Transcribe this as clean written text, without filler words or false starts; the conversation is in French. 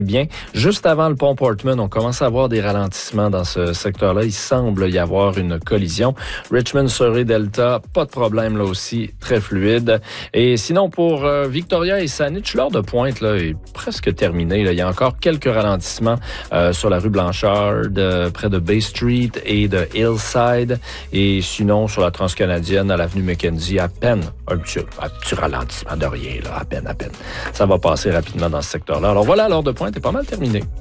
Bien, juste avant le pont Portman, on commence à avoir des ralentissements dans ce secteur-là. Il semble y avoir une collision. Richmond, Surrey, Delta, pas de problème là aussi, très fluide. Et sinon, pour Victoria et Saanich, l'heure de pointe là, est presque terminée. Là. Il y a encore quelques ralentissements sur la rue Blanchard, près de Bay Street et de Hillside. Et sinon, sur la Transcanadienne, à l'avenue Mackenzie, à peine un petit ralentissement de rien, là, à peine. Ça va passer rapidement dans ce secteur-là. Alors voilà, l'heure de pointe est pas mal terminée.